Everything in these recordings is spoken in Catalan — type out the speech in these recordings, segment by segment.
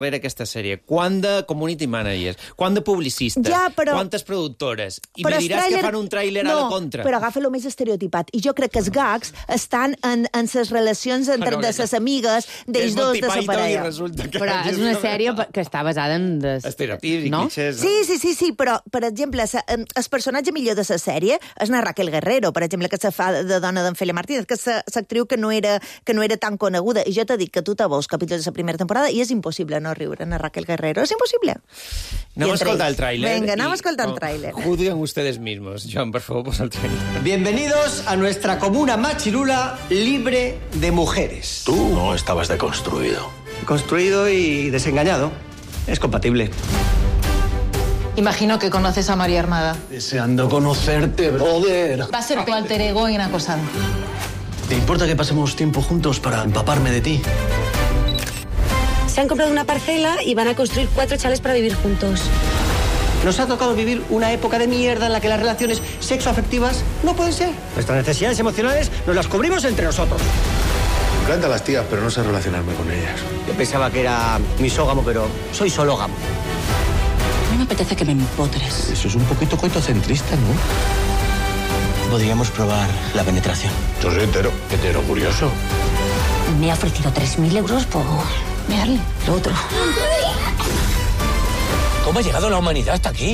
per aquesta sèrie? Quant de community managers? Quant de publicistes? Quantes productores? I me diràs que fan un tràiler a la contra. Però agafa el més estereotipat. I jo crec que els gags estan en les relacions entre de les amigues d'ells dos de la parella. Però és una sèrie que està basada en... estereotips i clichés. Sí, però, per exemple, el personatge millor de la sèrie és la Raquel Guerrero, per exemple, que se fa de dona d'en Fele Martínez, que és l'actriu que no era tan coneguda. I jo t'he dit que tu te veus capítols de la primera temporada i és impossible no riure en Raquel Guerrero. És imposible. Anem a escoltar el tràiler. Venga, anem a escoltar el tràiler. Juzguen ustedes mismos. Joan, por favor, posa el tràiler. Bienvenidos a nuestra comuna machirula libre de mujeres. Tú no estabas deconstruido. Construido y desengañado. Es compatible. Imagino que conoces a María Armada. Deseando conocerte, brother. Va a ser tu alter ego en Acosando. ¿Te importa que pasemos tiempo juntos para empaparme de ti? Se han comprado una parcela y van a construir 4 chalets para vivir juntos. Nos ha tocado vivir una época de mierda en la que las relaciones sexoafectivas no pueden ser. Nuestras necesidades emocionales nos las cubrimos entre nosotros. Me encantan las tías, pero no sé relacionarme con ellas. Yo pensaba que era misógamo, pero soy sológamo. A mí me apetece que me empotres. Eso es un poquito coitocentrista, ¿no? Podríamos probar la penetración. Yo soy hetero curioso. Me ha ofrecido 3.000 euros por mearle. Lo otro. ¿Cómo ha llegado la humanidad hasta aquí?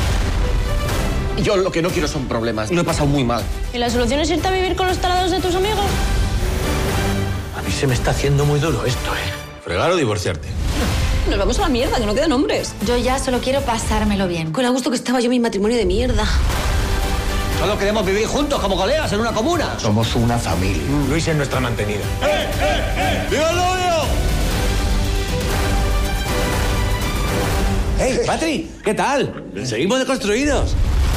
Yo lo que no quiero son problemas. Lo he pasado muy mal. ¿Y la solución es irte a vivir con los talados de tus amigos? A mí se me está haciendo muy duro esto, ¿eh? ¿Fregar o divorciarte? Nos vamos a la mierda, que no quedan hombres. Yo ya solo quiero pasármelo bien. Con lo gusto que estaba yo en mi matrimonio de mierda. Solo queremos vivir juntos como colegas en una comuna. Somos una familia. Luis es nuestra mantenida. ¡Viva el novio! ¡Hey, Patri! ¿Qué tal? Seguimos deconstruidos.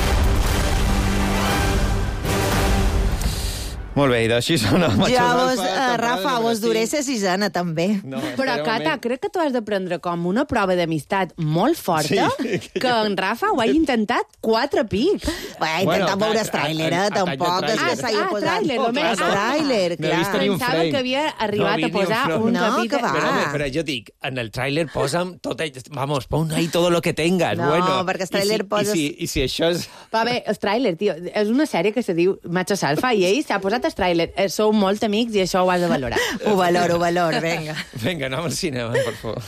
Molt bé, i d'així són els Machos Alfa. Rafa, vos duré la sisena, també. No, però, Cata, crec que tu has de prendre com una prova d'amistat molt forta, que en Rafa ho ha intentat 4 pics. He intentat veure el tràiler, tampoc. Tràiler, només. Tràiler, clar. Pensava que havia arribat a posar un capítol. Però jo dic, en el tràiler posa'm tot... Vamos, pon ahí todo lo que tengas. No, perquè el tràiler poses... I si això és... Va bé, el tràiler, tio, és una sèrie que se diu Machos Alfa i ell s'ha posat el tràiler. Sou molt amics i això ho has de valorar. Ho valoro, vinga. Vinga, anem al cinema, per favor.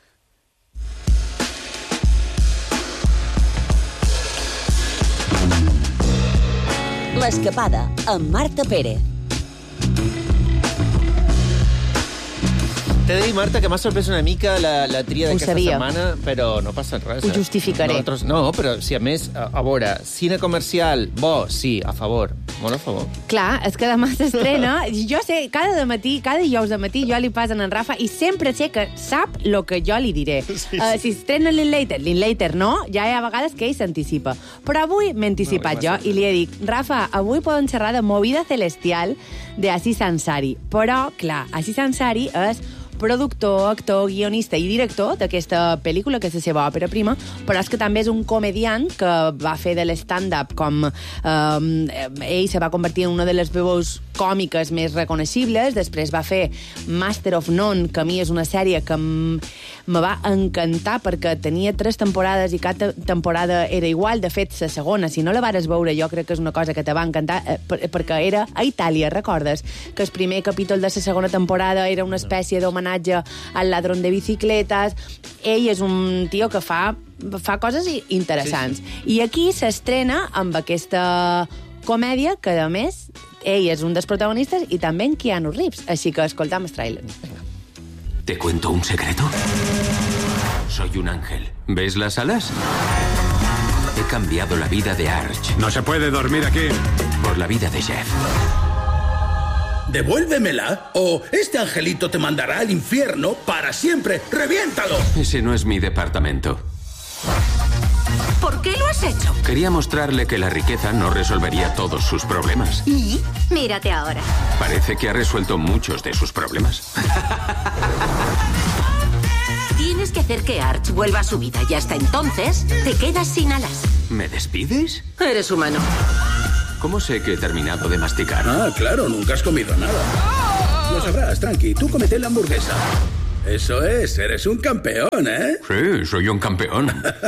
L'escapada, amb Marta Pérez. T'he de dir, Marta, que m'ha sorprès una mica la tria d'aquesta setmana, però no passa res. Ho justificaré. No, però si a més, a veure, cine comercial, bo, sí, a favor, molt a favor. Clar, és que demà s'estrena. Jo sé, cada dijous de matí jo li passen en Rafa i sempre sé que sap el que jo li diré. Si estrena Linklater no, ja hi ha vegades que ell s'anticipa. Però avui m'he anticipat jo i li he dit, Rafa, avui podem xerrar de Movida Celestial de Aziz Ansari. Però, clar, Aziz Ansari és productor, actor, guionista i director d'aquesta pel·lícula, que és la seva òpera prima, però és que també és un comediant que va fer de l'stand-up com... ell se va convertir en una de les veus còmiques més reconeixibles, després va fer Master of None, que a mi és una sèrie que me va encantar perquè tenia 3 temporades i cada temporada era igual. De fet, la segona, si no la vares veure, jo crec que és una cosa que te va encantar, perquè era a Itàlia, recordes? Que el primer capítol de la segona temporada era una espècie d'homenatge al ladrón de bicicletes. Ell és un tio que fa coses interessants. Sí. I aquí s'estrena amb aquesta comèdia que, a més, ell és un dels protagonistes i també en Keanu Reeves. Així que escoltam el tràiler. ¿Te cuento un secreto? Soy un ángel. ¿Ves las alas? He cambiado la vida de Arch. No se puede dormir aquí. Por la vida de Jeff. Devuélvemela o este angelito te mandará al infierno para siempre. ¡Reviéntalo! Ese no es mi departamento. ¿Por qué lo has hecho? Quería mostrarle que la riqueza no resolvería todos sus problemas. ¿Y? Mírate ahora. Parece que ha resuelto muchos de sus problemas. Tienes que hacer que Arch vuelva a su vida y hasta entonces te quedas sin alas. ¿Me despides? Eres humano. ¿Cómo sé que he terminado de masticar? Ah, claro, nunca has comido nada. Lo sabrás, tranqui. Tú cómete la hamburguesa. Eso es, eres un campeón, ¿eh? Sí, soy un campeón.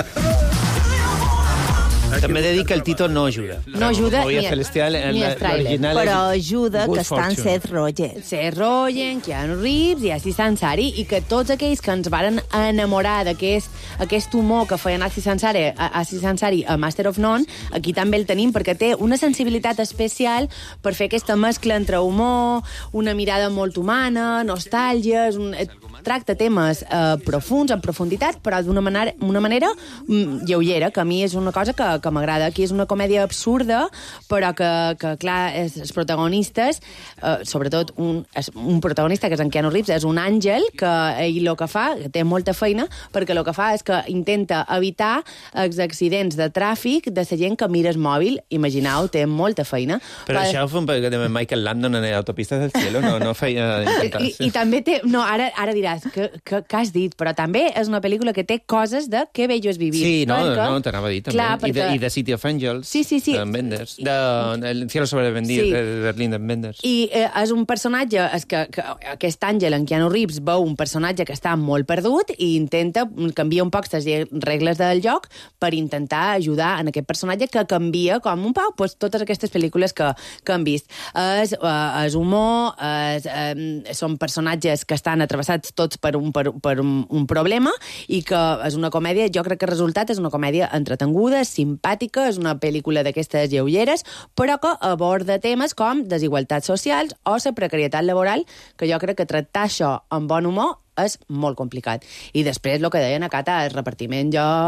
També he de dir que el Tito no ajuda. No ajuda ni el tràiler. Però ajuda que estan Seth Rogen. Seth Rogen, Keanu Reeves i Aziz Ansari, i que tots aquells que ens varen enamorar d'aquest humor que feia Aziz Ansari a Master of None, aquí també el tenim, perquè té una sensibilitat especial per fer aquesta mescla entre humor, una mirada molt humana, nostàlgia, tracta temes profuns, en profunditat, però d'una manera lleugera, que a mi és una cosa que m'agrada. Aquí és una comèdia absurda, però que clar, els protagonistes, sobretot un protagonista, que és en Keanu Reeves, és un àngel, que ell el que fa, té molta feina, perquè el que fa és que intenta evitar els accidents de tràfic de la gent que mira el mòbil. Imagineu, té molta feina. Però això ho fa un poc de Michael Landon en Autopistas del Cielo, no feia intentar-se. I també té... No, ara diràs, què has dit? Però també és una pel·lícula que té coses de Qué bello es vivir. Sí, no, t'anava a dir també. Clar, i de City of Angels, sí. d'en Wenders, El cielo sobre de Berlín, d'en Wenders. I és un personatge, que aquest àngel, en Keanu Reeves, veu un personatge que està molt perdut i intenta canviar un poc les regles del joc per intentar ajudar en aquest personatge que canvia com un poc totes aquestes pel·lícules que hem vist. És humor, són personatges que estan atravessats tots per un problema i que és una comèdia, jo crec que el resultat és una comèdia entretenguda, simpàtica, és una pel·lícula d'aquestes lleugeres, però que aborda temes com desigualtats socials o la precarietat laboral, que jo crec que tractar això amb bon humor és molt complicat. I després, el que deien a Cata, el repartiment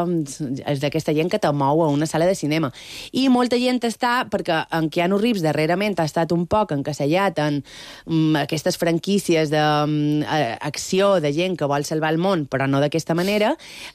és d'aquesta gent que te mou a una sala de cinema. I molta gent està, perquè en Keanu Reeves darrerament ha estat un poc encasellat en aquestes franquícies d'acció de gent que vol salvar el món, però no d'aquesta manera,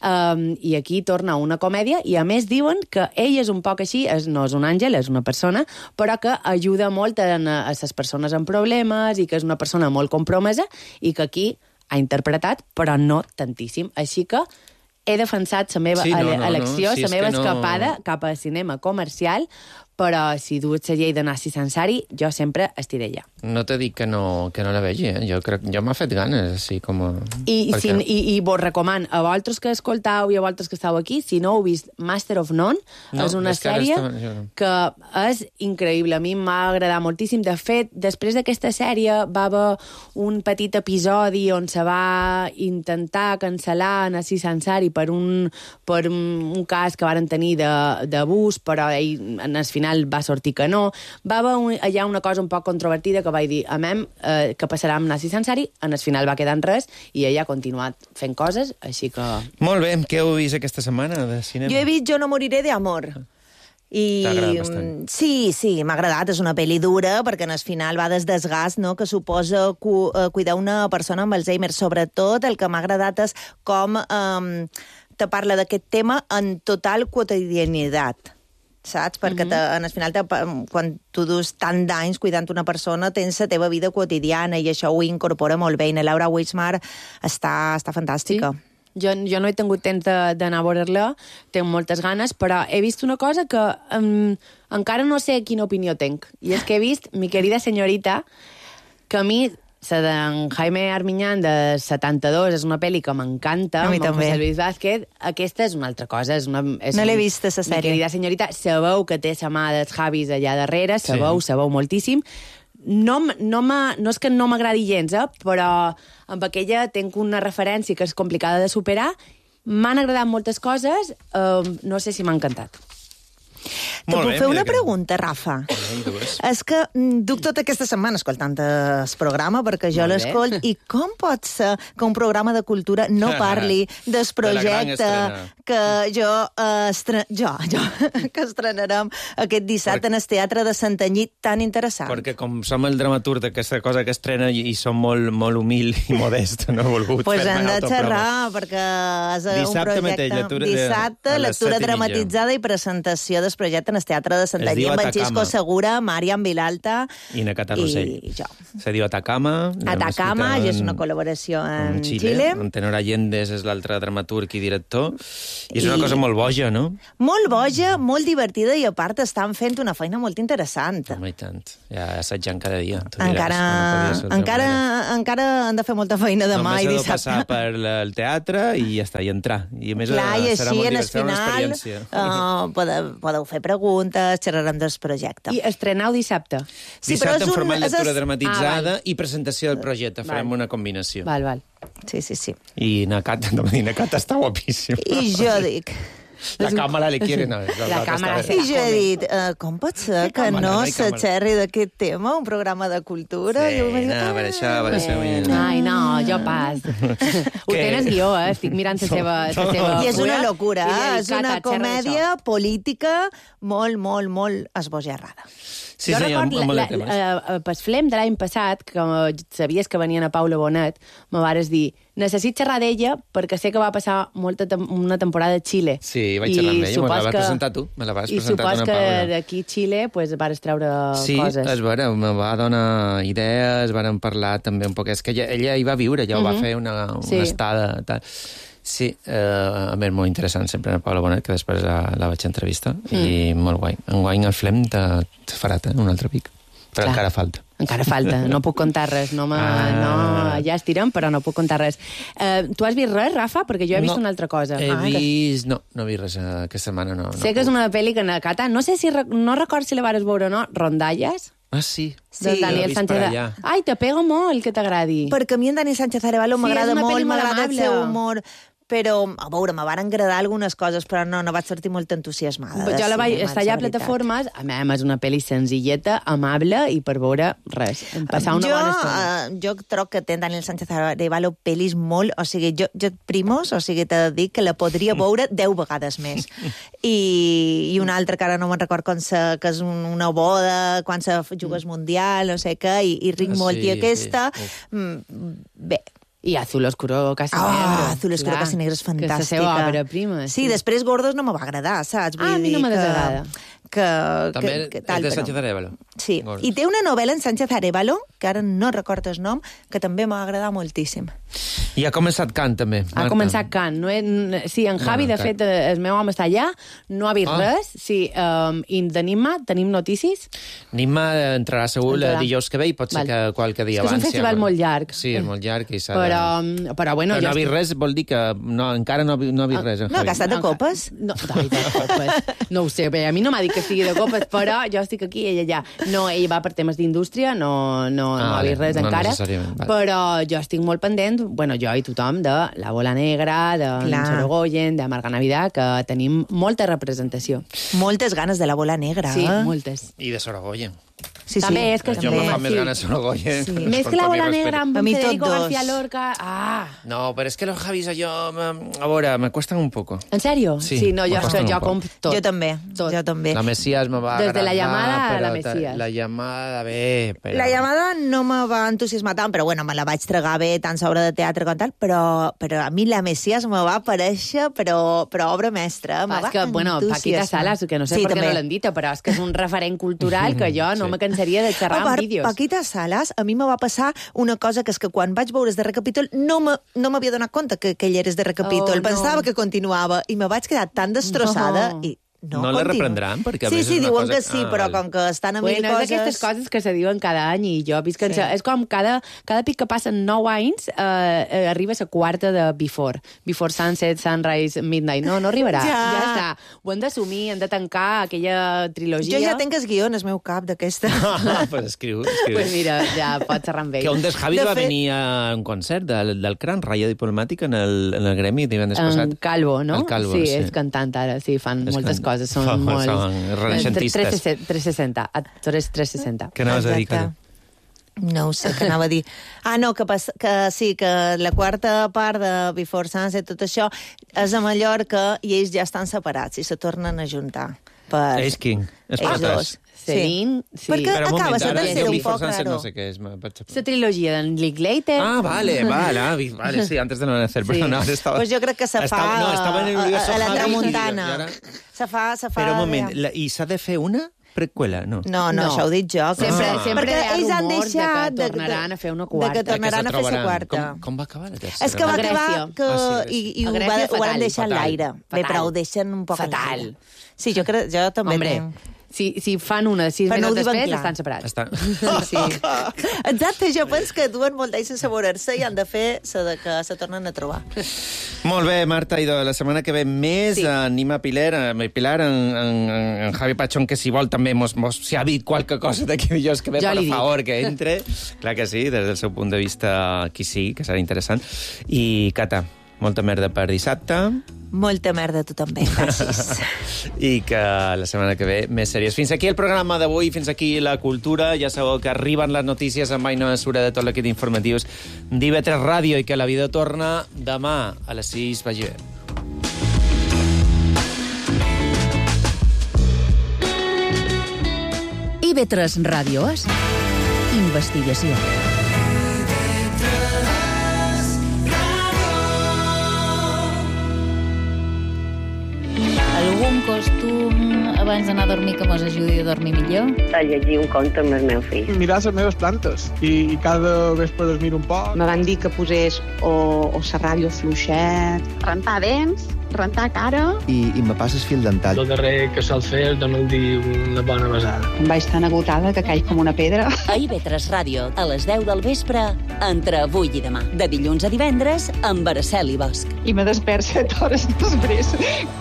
i aquí torna una comèdia, i a més diuen que ell és un poc així, no és un àngel, és una persona, però que ajuda molt a les persones amb problemes i que és una persona molt compromesa i que aquí ha interpretat, però no tantíssim. Així que he defensat la meva elecció, la meva escapada cap al cinema comercial, però si dues la llei de Aziz Ansari, jo sempre estiré allà. No t'he dit que no la vegi, jo m'ha fet ganes, així com a... I vos recomano, a vosaltres que escoltau i a vosaltres que estàu aquí, si no heu vist Master of None, és una sèrie que és increïble. A mi m'ha agradat moltíssim. De fet, després d'aquesta sèrie va haver un petit episodi on se va intentar cancel·lar Aziz Ansari per un cas que varen tenir d'abús, però ell, en el final, va sortir que no. Va haver allà una cosa un poc controvertida que vaig dir, què passarà amb Aziz Ansari? En el final va quedar en res i ella ha continuat fent coses, així que... Molt bé, què heu vist aquesta setmana de cinema? Jo he vist Yo no moriré de amor. T'ha agradat bastant? Sí, m'ha agradat. És una pel·li dura, perquè en el final va des desgast, no?, que suposa cuidar una persona amb Alzheimer. Sobretot el que m'ha agradat és com te parla d'aquest tema en total quotidianitat. Saps? Perquè en el final, quan tu dus tant d'anys cuidant una persona, tens la teva vida quotidiana i això ho incorpora molt bé. I la Laura Wiesmar està fantàstica. Sí. Jo no he tingut temps d'anar a veure-la, tinc moltes ganes, però he vist una cosa que encara no sé quina opinió tinc. I és que he vist Mi querida señorita, que a mi... La d'en Jaime Armiñán, de 72, és una pel·li que m'encanta. A mi també. José Luis Vázquez. Aquesta és una altra cosa. No l'he vist, la sèrie. Mi querida señorita. Sabeu que té la mà dels Javis allà darrere, sabeu moltíssim. No és que no m'agradi gens, però amb aquella tinc una referència que és complicada de superar. M'han agradat moltes coses, no sé si m'ha encantat. Te puc fer una pregunta, Rafa? És que duc tota aquesta setmana escoltant el programa, perquè jo l'escolt, i com pot ser que un programa de cultura no parli del projecte que estrenarem aquest dissabte en el Teatre de Santanyí, tan interessant? Perquè com som el dramaturg d'aquesta cosa que estrena i som molt humil i modest, no he volgut fer-me hem de xerrar, perquè és un projecte... Dissabte, lectura dramatitzada i presentació del projecte en el Teatre de Santanyí, amb en Xisco Segura, Màriam Vilalta i Nakata Rossell. I jo. Se diu Atacama. Atacama, i és una col·laboració en Xile. En Tenor Allendez és l'altre dramaturg i director. I és una cosa molt boja, no? Molt boja, molt divertida, i a part estan fent una feina molt interessant. Home, i tant. Ja assajant cada dia. Encara han de fer molta feina demà i dissabte. Només heu de passar per el teatre i ja està, i entrar. I a més serà molt divertit, serà una experiència. Podeu fer preguntes, xerrarem del projecte. I estrenau dissabte. Dissabte en format lectura dramatitzada i presentació del projecte. Farem una combinació. Val. Sí. I Nakata està guapíssim. I jo dic... La càmera li quiere, no. La càmera I jo he dit, com pot ser que no se xerri d'aquest tema, un programa de cultura? Sí, per això. Ai, no, jo pas. Ho tens guió, estic mirant la seva... I és una locura, és una comèdia política molt, molt, molt esbojarrada. Sí, jo recordo pel Flem de l'any passat, que sabies que venien a Paula Bonet, me vares dir, necessit xerrar d'ella perquè sé que va passar una temporada a Xile. Sí, vaig xerrar amb ella, me la vas presentar tu. I supos que d'aquí Xile vas treure coses. Sí, és vera, me va donar idees, vàrem parlar també un poc. És que ella hi va viure, ja ho va fer una estada, tal. Sí, a més, molt interessant sempre en Paula Bonet, que després la vaig entrevistar, i molt guai. Enguany el Flem te farà un altre pic, però encara falta. Encara falta, no puc contar res. No, ja estirem, però no puc contar res. Tu has vist res, Rafa? Perquè jo he vist una altra cosa. No he vist res aquesta setmana, no. Sé que és una pel·li que Nakata, no sé si, no recordo si la vares veure o no, Rondalles. Ah, sí. De Daniel Sánchez. Ai, te pega molt que t'agradi. Perquè a mi en Daniel Sánchez Arevalo m'agrada molt, m'agrada el seu humor... Però, a veure, me van agradar algunes coses, però no vaig sortir molt entusiasmada. Jo la vaig estar allà a plataformes, a més, és una pel·li senzilleta, amable, i per veure res, passar una bona estona. Jo troc que té Daniel Sánchez Arevalo pel·lis molt... O sigui, jo primos, o sigui, t'he de dir que la podria veure 10 vegades més. I una altra que ara no me'n record que és una boda, quan se juga el Mundial, no sé què, i ric molt. I aquesta... Bé, i Azul Oscuro Casi Negro. Azul Oscuro Casi Negro és fantàstica. Que és la seva òpera prima. Sí, després Gordos no me va agradar, saps? A mi no me desagrada. També és de Sánchez Arevalo. Sí, i té una novel·la en Sánchez Arevalo, que ara no recordo el nom, que també m'ha agradat moltíssim. I ha començat Can, també. Ha començat Can. Sí, en Javi, de fet, el meu home està allà, no ha vist res. Sí, i de Nimma tenim notícies? Nimma entrarà segur dijous que ve i pot ser que qualque dia abans. És un festival molt llarg. Sí, és molt llarg. Però bueno... No ha vist res vol dir que encara no ha vist res. No, que ha estat de copes? No, de copes. No ho sé, bé, a mi no m'ha dit que sigui de copes, però jo estic aquí i ella allà. No, ell va per temes d'indústria, no ha vist res encara, però jo estic molt pendent, bueno, jo i tothom, de La Bola Negra, de Sorogoyen, de Marga Navidad, que tenim molta representació. Moltes ganes de La Bola Negra. Sí, moltes. I de Sorogoyen. Sí, també és que jo me fa més ganes Sorogoyen. Més que La Bola Negra amb Federico García Lorca. No, però és que los Javis allò, a veure, me cuestan un poco. ¿En serio? Sí, no, jo compro tot. Jo també. La Mesías me va agradar. Des de La Llamada a La Mesías. La Llamada, bé, però... La Llamada no me va entusiasmar tant, però bueno, me la vaig tragar bé, tant sobre de teatre com tal, però a mi La Mesías me va aparèixer, però obra mestra. És que, bueno, Paquita Salas, que no sé per què no l'han dit, però és que és un referent cultural que jo no me cansaré de xerrar en vídeos. Paquita Salas, a mi me va passar una cosa que és que quan vaig veure de Recapítol no m'havia donat compte que ell era de Recapítol. Pensava que continuava i me vaig quedar tan destrossada i no la reprendran? Perquè sí, diuen que sí, però com que estan a mil coses... És d'aquestes coses que se diuen cada any i jo visc en... És com cada pic que passen 9 anys arriba a la quarta de Before. Before Sunset, Sunrise, Midnight. No arribarà. Ja està. Ho hem d'assumir, hem de tancar aquella trilogia. Jo ja tenc el guió en el meu cap d'aquesta. Pues escriu. Pues mira, ja pots xerrar amb ell. Que un dels Javis va venir a un concert del Cran, Ràdio Diplomàtica, en el Gremi divendres passat. En Calvo, no? El Calvo, sí. És cantant ara, sí, fan moltes coses. Són renaixentistes. 360. Actores 360. Què anaves a dir, Calla? No ho sé, què anava a dir. Que sí, que la quarta part de Before Sunset, tot això, és a Mallorca i ells ja estan separats i se tornen a juntar. per... Ace King. Ells dos. Celine, sí. Perquè Però un acaba moment, la ara tercera un Jennifer poc Sunset raro. no sé què és. La trilogia d'en Linklater. Ah, vale, sí, antes de no nacer. Sí. Però no, estava... Pues jo crec que se fa No, estava en el universo a la Harry tramuntana. i ara... Se fa... Però un moment, i s'ha de fer una preqüela? No, això ho dic jo. Sempre perquè hi ha ells han rumors deixat de que tornaran a fer una quarta. De que tornaran a fer la quarta. Com va acabar la tercera? És que va acabar i ho van deixar en l'aire. Bé, però ho deixen un poc fatal. Sí, jo també tinc... Si fan una de 6 mesos després, estan separats. Sí. Exacte, jo penso que duen molt d'ells sense veure-se i han de fer la que se tornen a trobar. Molt bé, Marta, i la setmana que ve més anem a Pilar, en Javi Pachón, que si vol també si ha dit qualque cosa d'aquí dijous que ve, per favor, que entre. Clar que sí, des del seu punt de vista, aquí sí, que serà interessant. I, Cata, molta merda per dissabte. Molta merda, tu també, gràcies. I que la setmana que ve més sèries. Fins aquí el programa d'avui, fins aquí la cultura. Ja sabeu que arriben les notícies amb Aina Sura de tot l'equip d'informatius d'IV3 Ràdio i que la vida torna demà a les 6. Vagi bé. IV3 Ràdio és investigació. Algun costum abans d'anar a dormir que mos ajudi a dormir millor? A llegir un conte amb els meus fills. Mirar les meves plantes i cada vespre dormir un poc. Me van dir que posés o la ràdio fluixet. Rentar dents, rentar cara. I me passes fil dental. El darrer que sol fer és donar-li una bona besada. Em vaig tan agotada que caic com una pedra. A IV3 Ràdio, a les 10 del vespre, entre avui i demà. De dilluns a divendres, amb Araceli Bosch. I me despert 7 hores després.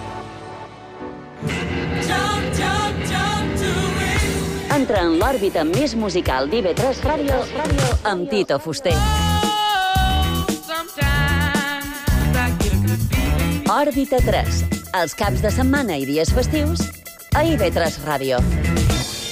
Entra en l'òrbita més musical d'IV3 Ràdio amb Tito Fuster. Òrbita 3, els caps de setmana i dies festius a IV3 Ràdio.